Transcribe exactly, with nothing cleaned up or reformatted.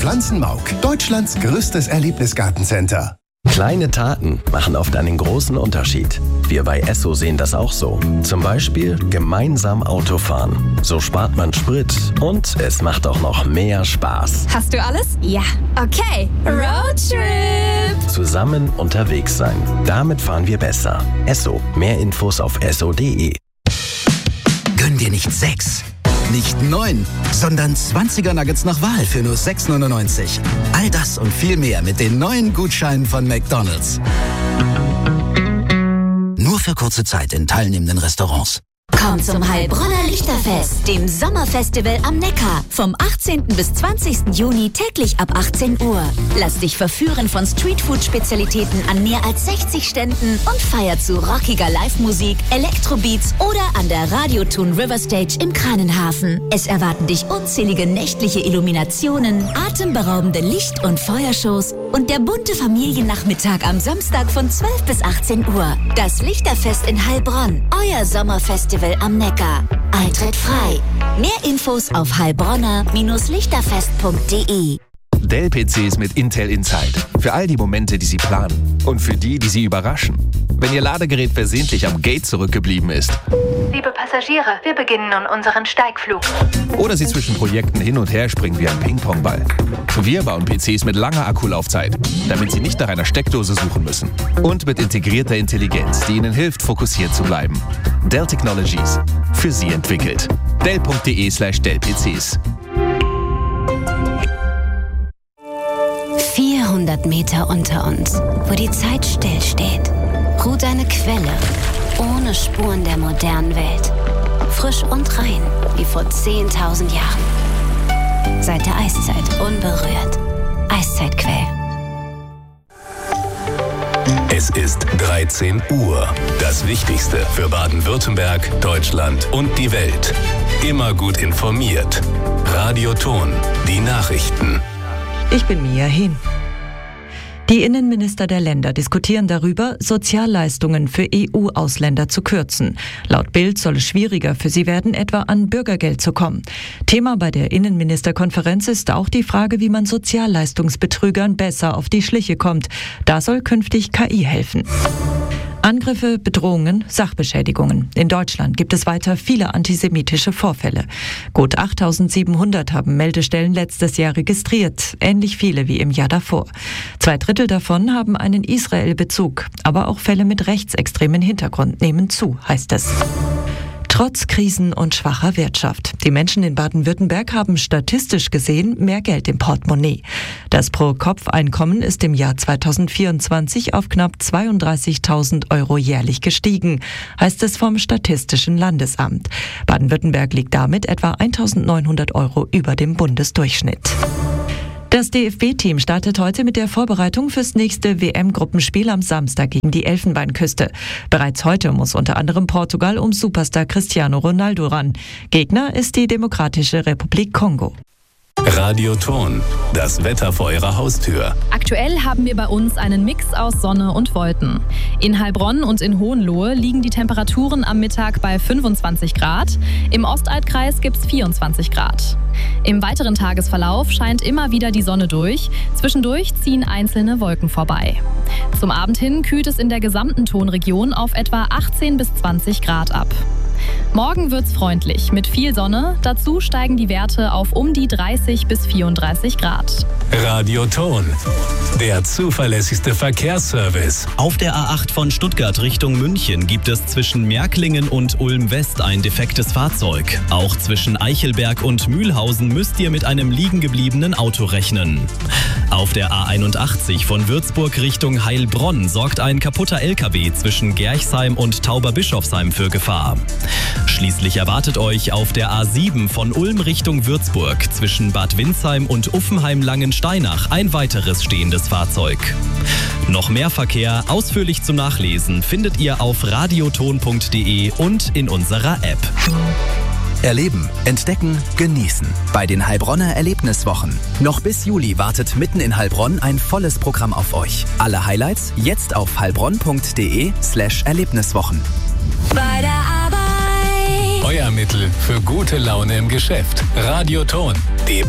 Pflanzenmauk, Deutschlands größtes Erlebnisgartencenter. Kleine Taten machen oft einen großen Unterschied. Wir bei Esso sehen das auch so. Zum Beispiel gemeinsam Auto fahren. So spart man Sprit und es macht auch noch mehr Spaß. Hast du alles? Ja. Okay. Roadtrip! Zusammen unterwegs sein. Damit fahren wir besser. Esso. Mehr Infos auf esso punkt de. Gönn dir nicht sechs, nicht neun, sondern zwanziger Nuggets nach Wahl für nur sechs neunundneunzig. All das und viel mehr mit den neuen Gutscheinen von McDonald's. Nur für kurze Zeit in teilnehmenden Restaurants. Komm zum Heilbronner Lichterfest, dem Sommerfestival am Neckar. Vom achtzehnten bis zwanzigsten Juni täglich ab achtzehn Uhr. Lass dich verführen von Streetfood-Spezialitäten an mehr als sechzig Ständen und feier zu rockiger Live-Musik, Elektrobeats oder an der Radioton River Stage im Kranenhafen. Es erwarten dich unzählige nächtliche Illuminationen, atemberaubende Licht- und Feuershows und der bunte Familiennachmittag am Samstag von zwölf bis achtzehn Uhr. Das Lichterfest in Heilbronn, euer Sommerfestival am Neckar. Eintritt frei. Mehr Infos auf heilbronner Lichterfest punkt de. Dell-P Cs mit Intel Inside. Für all die Momente, die Sie planen. Und für die, die Sie überraschen. Wenn Ihr Ladegerät versehentlich am Gate zurückgeblieben ist. Liebe Passagiere, wir beginnen nun unseren Steigflug. Oder Sie zwischen Projekten hin und her springen wie ein Ping-Pong-Ball. Wir bauen P Cs mit langer Akkulaufzeit, damit Sie nicht nach einer Steckdose suchen müssen. Und mit integrierter Intelligenz, die Ihnen hilft, fokussiert zu bleiben. Dell Technologies. Für Sie entwickelt. dell punkt de slash dell P Cs. vierhundert Meter unter uns, wo die Zeit stillsteht, ruht eine Quelle, ohne Spuren der modernen Welt. Frisch und rein, wie vor zehntausend Jahren. Seit der Eiszeit unberührt. Eiszeitquell. Es ist dreizehn Uhr. Das Wichtigste für Baden-Württemberg, Deutschland und die Welt. Immer gut informiert. Radioton, die Nachrichten. Ich bin Mia Hin. Die Innenminister der Länder diskutieren darüber, Sozialleistungen für E U-Ausländer zu kürzen. Laut Bild soll es schwieriger für sie werden, etwa an Bürgergeld zu kommen. Thema bei der Innenministerkonferenz ist auch die Frage, wie man Sozialleistungsbetrügern besser auf die Schliche kommt. Da soll künftig K I helfen. Angriffe, Bedrohungen, Sachbeschädigungen. In Deutschland gibt es weiter viele antisemitische Vorfälle. Gut achttausendsiebenhundert haben Meldestellen letztes Jahr registriert, ähnlich viele wie im Jahr davor. Zwei Drittel davon haben einen Israel-Bezug, aber auch Fälle mit rechtsextremen Hintergrund nehmen zu, heißt es. Trotz Krisen und schwacher Wirtschaft. Die Menschen in Baden-Württemberg haben statistisch gesehen mehr Geld im Portemonnaie. Das Pro-Kopf-Einkommen ist im Jahr zweitausendvierundzwanzig auf knapp zweiunddreißigtausend Euro jährlich gestiegen, heißt es vom Statistischen Landesamt. Baden-Württemberg liegt damit etwa eintausendneunhundert Euro über dem Bundesdurchschnitt. Das D F B-Team startet heute mit der Vorbereitung fürs nächste W M-Gruppenspiel am Samstag gegen die Elfenbeinküste. Bereits heute muss unter anderem Portugal um Superstar Cristiano Ronaldo ran. Gegner ist die Demokratische Republik Kongo. Radioton, das Wetter vor Ihrer Haustür. Aktuell haben wir bei uns einen Mix aus Sonne und Wolken. In Heilbronn und in Hohenlohe liegen die Temperaturen am Mittag bei fünfundzwanzig Grad. Im Ostaltkreis gibt es vierundzwanzig Grad. Im weiteren Tagesverlauf scheint immer wieder die Sonne durch. Zwischendurch ziehen einzelne Wolken vorbei. Zum Abend hin kühlt es in der gesamten Tonregion auf etwa achtzehn bis zwanzig Grad ab. Morgen wird's freundlich mit viel Sonne. Dazu steigen die Werte auf um die dreißig bis vierunddreißig Grad. Radioton, der zuverlässigste Verkehrsservice. Auf der A acht von Stuttgart Richtung München gibt es zwischen Märklingen und Ulm-West ein defektes Fahrzeug. Auch zwischen Eichelberg und Mühlhausen müsst ihr mit einem liegengebliebenen Auto rechnen. Auf der A einundachtzig von Würzburg Richtung Heilbronn sorgt ein kaputter L K W zwischen Gerchsheim und Tauberbischofsheim für Gefahr. Schließlich erwartet euch auf der A sieben von Ulm Richtung Würzburg zwischen Bad Windsheim und Uffenheim-Langensteinach ein weiteres stehendes Fahrzeug. Noch mehr Verkehr ausführlich zum Nachlesen findet ihr auf radioton punkt de und in unserer App. Erleben, entdecken, genießen. Bei den Heilbronner Erlebniswochen. Noch bis Juli wartet mitten in Heilbronn ein volles Programm auf euch. Alle Highlights jetzt auf heilbronn punkt de slash Erlebniswochen. Bei der Arbeit. Euer Mittel für gute Laune im Geschäft. Radioton, die